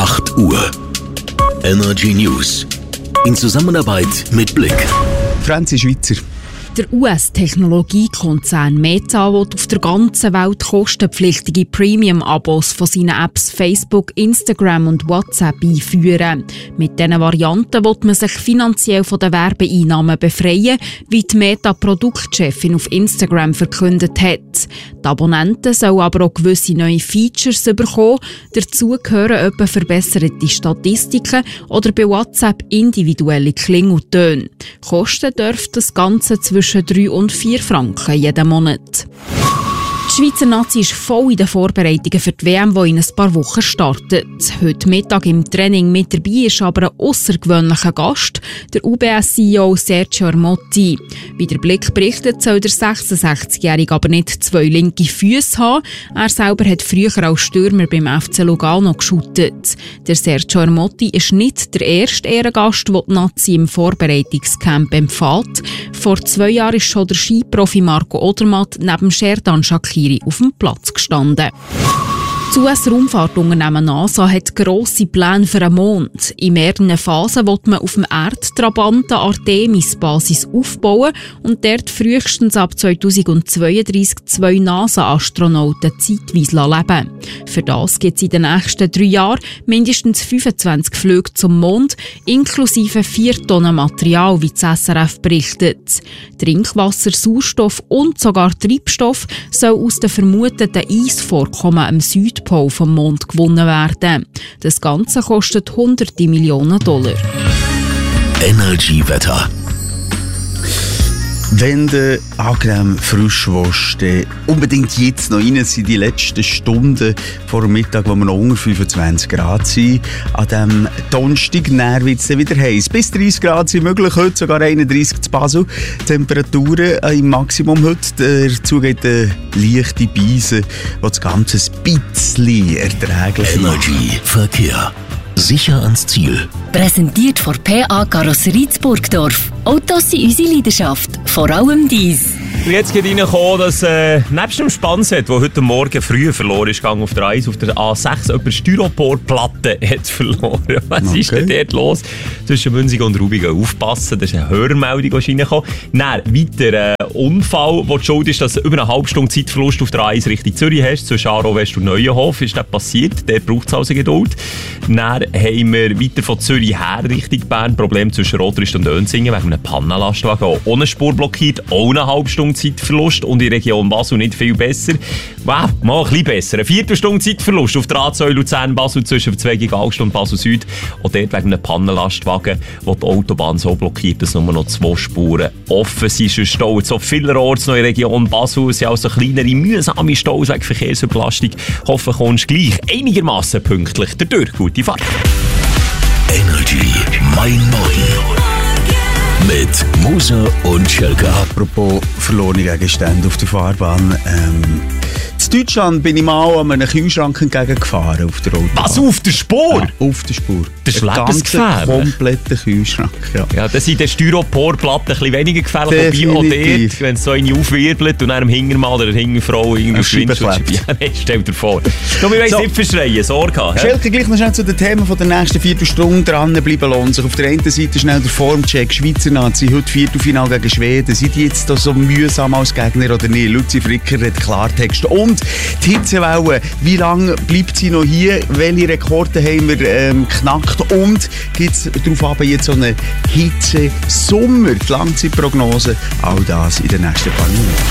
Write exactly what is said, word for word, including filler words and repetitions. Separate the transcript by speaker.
Speaker 1: acht Uhr. Energy News. In Zusammenarbeit mit Blick.
Speaker 2: Franzi Schweizer.
Speaker 3: Der U S-Technologiekonzern Meta will auf der ganzen Welt kostenpflichtige Premium-Abos von seinen Apps Facebook, Instagram und WhatsApp einführen. Mit diesen Varianten will man sich finanziell von den Werbeeinnahmen befreien, wie die Meta-Produktchefin auf Instagram verkündet hat. Die Abonnenten sollen aber auch gewisse neue Features bekommen. Dazu gehören etwa verbesserte Statistiken oder bei WhatsApp individuelle Klingeltöne. Kosten dürfte das Ganze zwischen zwischen drei und vier Franken jeden Monat. Die Schweizer Nazi ist voll in den Vorbereitungen für die W M, die in ein paar Wochen startet. Heute Mittag im Training mit dabei ist aber ein aussergewöhnlicher Gast, der U B S-C E O Sergio Ermotti. Wie der Blick berichtet, soll der sechsundsechzigjährige aber nicht zwei linke Füße haben. Er selber hat früher als Stürmer beim F C Lugano geschuttet. Der Sergio Ermotti ist nicht der erste Ehrengast, den die Nazi im Vorbereitungscamp empfiehlt. Vor zwei Jahren ist schon der Skiprofi Marco Odermatt neben Sherdan Shaqiri auf dem Platz gestanden. Das U S-Raumfahrtunternehmen NASA hat grosse Pläne für den Mond. In mehreren Phasen will man auf dem Erdtrabanten Artemis-Basis aufbauen und dort frühestens ab zweitausendzweiunddreissig zwei NASA-Astronauten zeitweise leben. Für das gibt es in den nächsten drei Jahren mindestens fünfundzwanzig Flüge zum Mond, inklusive vier Tonnen Material, wie das S R F berichtet. Trinkwasser, Sauerstoff und sogar Treibstoff soll aus den vermuteten Eisvorkommen am Südpol vom Mond gewonnen werden. Das Ganze kostet hunderte Millionen Dollar.
Speaker 1: Energy Wetter.
Speaker 2: Wenn du angenehm frisch willst, dann unbedingt jetzt noch rein. Es sind die letzten Stunden vor dem Mittag, wo wir noch unter fünfundzwanzig Grad sind. An diesem Donnerstag wird es dann wieder heiß. Bis dreißig Grad sind möglich, heute sogar einunddreissig zu Basel. Temperaturen im Maximum heute. Dazu geht eine leichte Beise, die das Ganze ein bisschen erträglich macht.
Speaker 1: Energy Verkehr. Sicher ans Ziel.
Speaker 4: Präsentiert von P A Karosserie Burgdorf. Autos sind unsere Leidenschaft, vor allem dies.
Speaker 5: Und jetzt geht reingekommen, dass äh, nebst dem Spannset, der heute Morgen früh verloren ist, gegangen auf der eins, auf der A sechs, jemand Styroporplatte hat verloren. Was okay. ist denn dort los? Zwischen Münzig und Rubigen. Aufpassen, das ist eine Hörmeldung, die reingekommen ist. Dann weiter äh, Unfall, wo die Schuld ist, dass du über eine halbe Stunde Zeitverlust auf der A eins Richtung Zürich hast, zwischen Aarau West und Neuenhof. Ist das passiert? Dort braucht es also Geduld. Dann haben wir weiter von Zürich her Richtung Bern. Problem zwischen Rotrist und Önsingen wegen einem Pannenlastwagen, der ohne Spur blockiert, ohne eine halbe Stunde Zeitverlust und in der Region Basel nicht viel besser. Wow, mal ein bisschen besser. Eine Viertelstunde Zeitverlust auf der A zwei Luzern-Basel zwischen Zweigig Altstadt und Basel-Süd. Und dort wegen einem Pannenlastwagen, wo die Autobahn so blockiert, dass nur noch zwei Spuren offen sind. Es staut so vielerorts noch in der Region Basel. Es sind also kleinere, mühsame Staus wegen Verkehrsüberlastung. Hoffe, kommst gleich einigermaßen pünktlich dadurch. Gute Fahrt.
Speaker 1: Energy Mein Morgen. Mit Musa und Schelka.
Speaker 2: Apropos verlorene Gegenstände auf der Fahrbahn. Ähm, in Deutschland bin ich mal an einem Kühlschrank entgegengefahren auf der Autobahn.
Speaker 5: Was, auf der Spur?
Speaker 2: Ja, auf der Spur.
Speaker 5: Das ist
Speaker 2: ein
Speaker 5: lebensgefährlich.
Speaker 2: Kompletter Kühlschrank, ja.
Speaker 5: Ja, das sind die Styroporplatten ein bisschen weniger gefährlich. Wobei auch dort, wenn es so eine aufwirbelt und dann am Hintermann oder der Hinterfrau irgendwie
Speaker 2: Schwindschlebt.
Speaker 5: Ja, nee, stell dir vor. Du, wir wollen
Speaker 2: so.
Speaker 5: nicht verschreien, Sorge haben.
Speaker 2: Schelke, gleich noch schnell zu den Themen von der nächsten Viertelstunde dranbleiben lohnt sich. Auf der einen Seite schnell der Formcheck. Schweizer Nazi, heute Viertelfinal gegen Schweden. Sind die jetzt da so mühsam als Gegner oder nicht? Luzi Fricker hat Klartext. Und die Hitzewelle, wie lange bleibt sie noch hier? Welche Rekorde haben wir ähm, knackt? Und gibt es darauf aber jetzt so eine Hitze-Sommer? Die Langzeitprognose, all das in den nächsten paar Minuten.